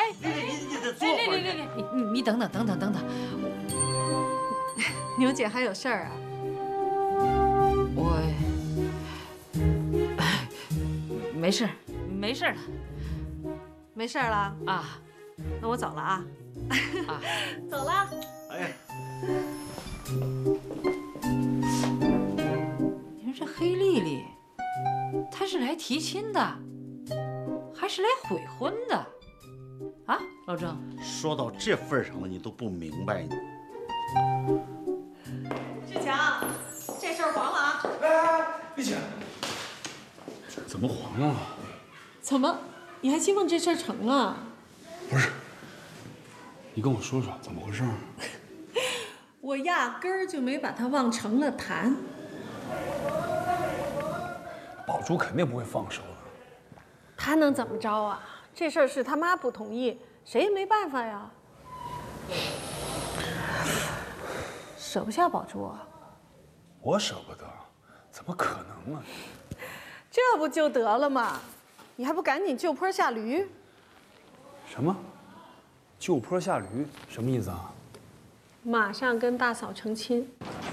你得坐会儿。 你等等， 牛姐还有事儿啊？ 我没事了， 没事了啊。 那我走了啊。 啊， 走了。 哎呀， 你说这黑丽丽，她是来提亲的，还是来悔婚的？啊，老郑， 说到这份上了，你都不明白呢。 志强，这事儿黄了啊！ 哎，丽姐，怎么黄了？ 怎么？你还希望这事儿成啊？ 不是，你跟我说说怎么回事？ 我压根儿就没把它往成了谈。 宝珠肯定不会放手的。 他能怎么着啊？这事儿是他妈不同意，谁也没办法呀。舍不下宝珠啊？ 我舍不得，怎么可能啊？ 这不就得了吗？你还不赶紧就坡下驴？ 什么？就坡下驴？什么意思啊？ 马上跟大嫂成亲。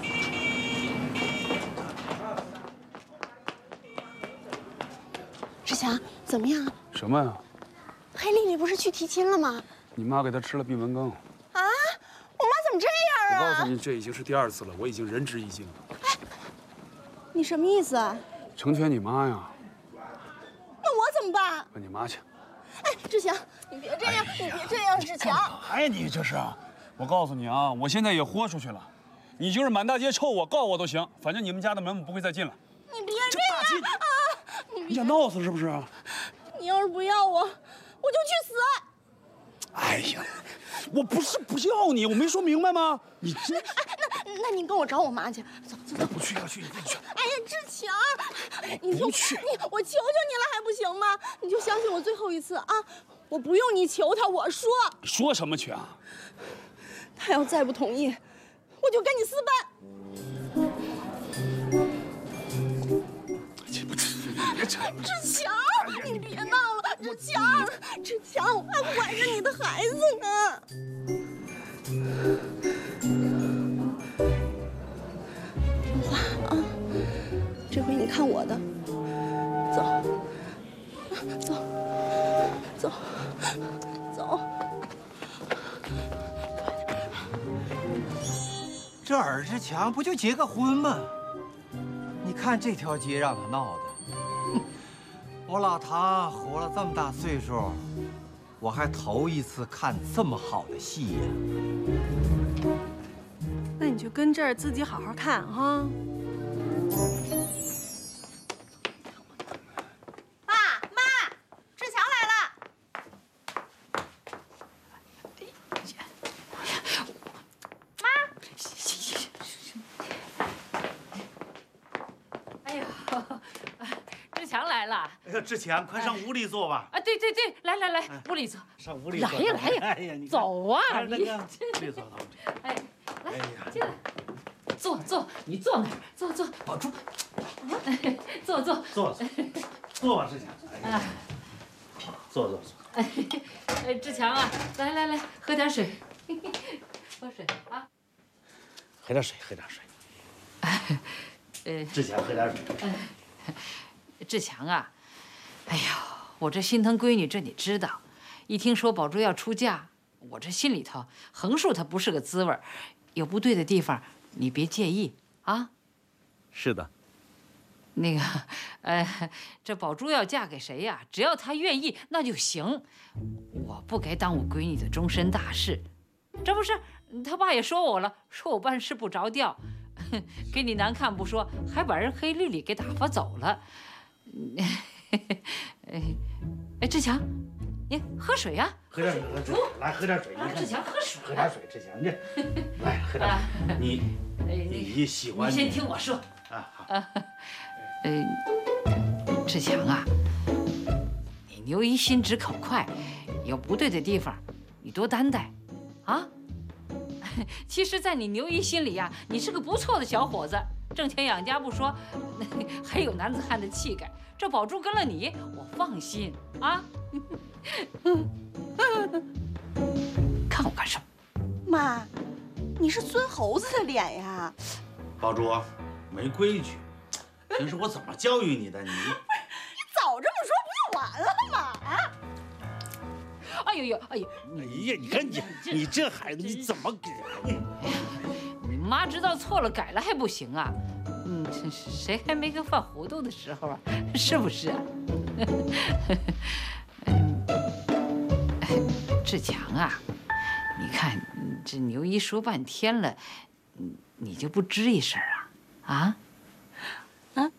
志强，怎么样？ 什么呀？ 黑丽丽不是去提亲了吗？ 你妈给她吃了闭门羹。 啊！我妈怎么这样啊？ 我告诉你，这已经是第2次了，我已经仁至义尽了。 哎，你什么意思啊？ 成全你妈呀。 那我怎么办？ 问你妈去。 哎，志强，你别这样，你别这样，志强。 哎，你这是？我告诉你啊，我现在也豁出去了，你就是满大街抽我、告我都行，反正你们家的门我不会再进了。 你别这样啊！ 你想闹死是不是？ 你要是不要我，我就去死。 哎呀，我不是不要你，我没说明白吗？你这…… 哎，那你跟我找我妈去，走走走。 不去要去，你自己去。 哎呀，志强，你听不去， 我求求你了还不行吗？你就相信我最后一次啊！我不用你求他，我说。 说什么去啊？ 他要再不同意，我就跟你私奔。 别扯！ 志强，你别闹了，志强，志强，我还怀着你的孩子呢。听话啊，这回你看我的，走，走，走。 这尔志强不就结个婚吗？你看这条街让他闹的。我老唐活了这么大岁数，我还头一次看这么好的戏呀。 那你就跟这儿自己好好看哈。 爸妈，志强来了。 哎呀，志强来了。 哎呀，志强，快上屋里坐吧。 啊，对，来，屋里坐。 上屋里来呀。 哎呀，你走啊！你那个，屋里坐。 哎，来哎呀， 进来，坐，你坐那儿，坐，宝珠，坐， 坐吧，志强。哎，坐。 哎，志强啊，来，喝点水，喝水啊。 喝点水。志强，喝点水。 志强啊，哎呀，我这心疼闺女，这你知道。一听说宝珠要出嫁，我这心里头横竖它不是个滋味儿。有不对的地方，你别介意啊。 是的。 那个，这宝珠要嫁给谁呀？只要她愿意，那就行。我不该耽误闺女的终身大事。这不是他爸也说我了，说我办事不着调，给你难看不说，还把人黑丽丽给打发走了。哎，志强，你喝水呀？ 喝点水，来喝点水。 志强喝水。 喝点水，志强，这来喝点水。你喜欢？ 你先听我说。 啊，好。 志强啊，你牛一心直口快，有不对的地方，你多担待，啊。其实，在你牛一心里呀，你是个不错的小伙子，挣钱养家不说，还有男子汉的气概。这宝珠跟了你，我放心啊。 妈，你是孙猴子的脸呀！ 宝珠，没规矩，平时我怎么教育你的？你早这么说不就完了吗？啊！ 哎呦呦，哎呦， 哎呀，你看你这孩子你怎么给？ 你妈知道错了改了还不行啊？谁还没个犯糊涂的时候啊？是不是啊？志强啊，你看这牛一说半天了，你就不吱一声啊？啊？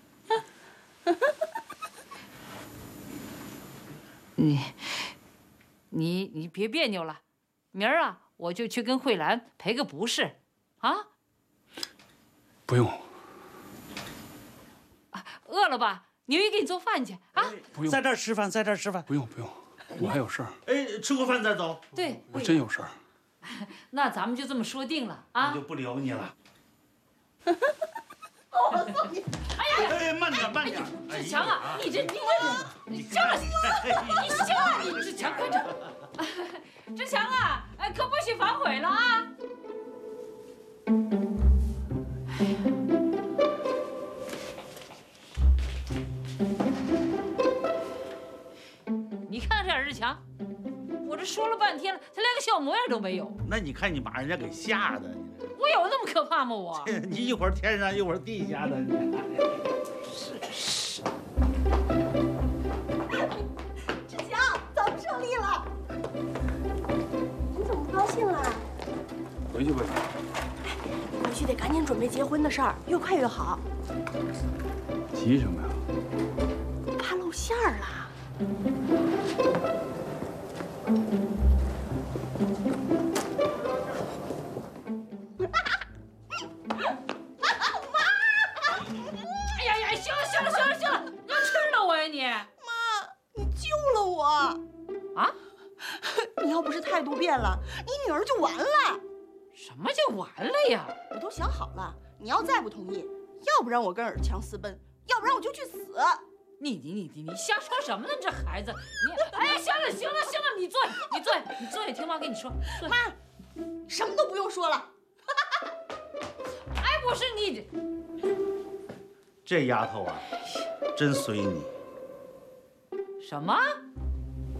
你别别扭了，明儿啊我就去跟慧兰赔个不是，啊？ 不用。 饿了吧？牛一给你做饭去啊！ 不用， 在这儿吃饭，在这儿吃饭。 不用，我还有事儿。 哎，吃过饭再走。 对， 我真有事儿。 那咱们就这么说定了啊！ 我就不留你了。 我送你。 哎，慢点，慢点。 志强啊，你行了，你行了，你志强快点！志强啊，可不许反悔了啊！你看这志强，我这说了半天了，他连个小模样都没有。 那你看你把人家给吓的， 我有那么可怕吗？我你一会儿天上一会儿地下的， 是。 志强，咱们胜利了！你怎么不高兴啊？ 回去吧。 回去得赶紧准备结婚的事儿，越快越好。 急什么呀？ 怕露馅儿了。 哎呀，行了，你要吃了我呀你！ 妈，你救了我！ 啊？ 你要不是态度变了，你女儿就完了。 什么就完了呀？ 我都想好了，你要再不同意，要不然我跟尔强私奔，要不然我就去死。 你瞎说什么呢？这孩子，哎，行了，你坐，你听妈跟你说。 妈，什么都不用说了。 哎，不是你， 这丫头啊，真随你。 什么？